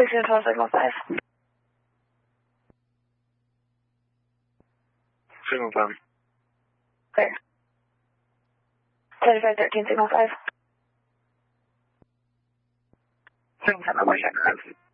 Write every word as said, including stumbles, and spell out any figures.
sixteen twelve, signal five. Signal five. Clear. seventy-five thirteen, signal five. Signal five, number check.